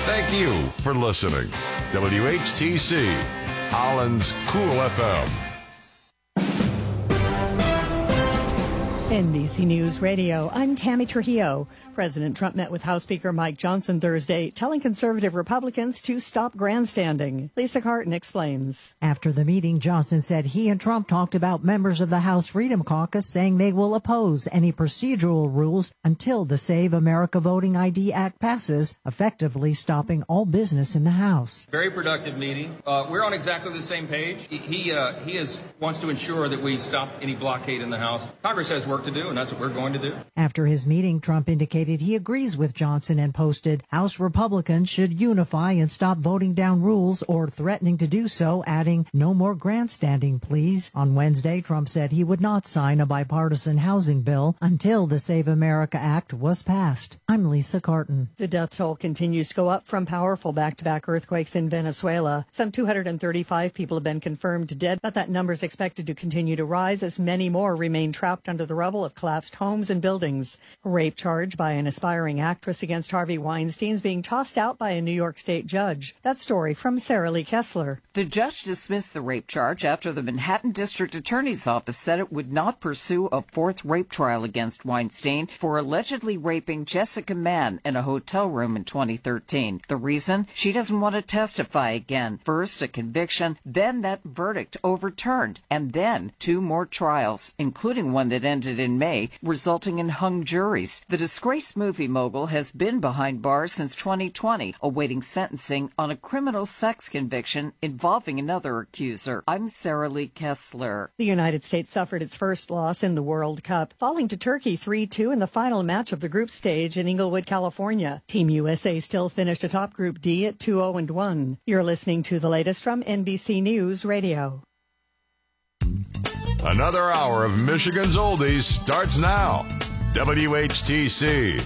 Thank you for listening. WHTC, Holland's Cool FM. NBC News Radio, I'm Tammy Trujillo. President Trump met with House Speaker Mike Johnson Thursday, telling conservative Republicans to stop grandstanding. Lisa Carton explains. After the meeting, Johnson said he and Trump talked about members of the House Freedom Caucus saying they will oppose any procedural rules until the Save America Voting ID Act passes, effectively stopping all business in the House. Very productive meeting. We're on exactly the same page. He wants to ensure that we stop any blockade in the House. Congress has work to do, and that's what we're going to do. After his meeting, Trump indicated he agrees with Johnson and posted, House Republicans should unify and stop voting down rules or threatening to do so, adding, no more grandstanding, please. On Wednesday, Trump said he would not sign a bipartisan housing bill until the Save America Act was passed. I'm Lisa Carton. The death toll continues to go up from powerful back-to-back earthquakes in Venezuela. Some 235 people have been confirmed dead, but that number is expected to continue to rise as many more remain trapped under the rubble of collapsed homes and buildings. A rape charge by an aspiring actress against Harvey Weinstein is being tossed out by a New York State judge. That story from Sarah Lee Kessler. The judge dismissed the rape charge after the Manhattan District Attorney's Office said it would not pursue a fourth rape trial against Weinstein for allegedly raping Jessica Mann in a hotel room in 2013. The reason? She doesn't want to testify again. First, a conviction, then that verdict overturned, and then 2 more trials, including one that ended in May, resulting in hung juries. The disgraced movie mogul has been behind bars since 2020, awaiting sentencing on a criminal sex conviction involving another accuser. I'm Sarah Lee Kessler. The United States suffered its first loss in the World Cup, falling to Turkey 3-2 in the final match of the group stage in Inglewood, California. Team USA still finished atop Group D at 2-0-1. You're listening to the latest from NBC News Radio. Another hour of Michigan's Oldies starts now. WHTC,